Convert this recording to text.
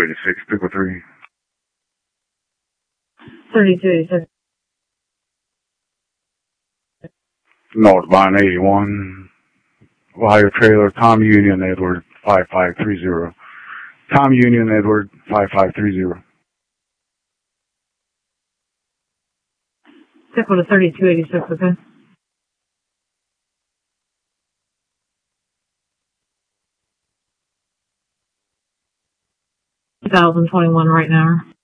3286, Pickle 3. 3286. Northbound 81. Ohio trailer, Tom Union Edward 5530. Tom Union Edward 5530. Pickle to 3286, okay? 2021 right now.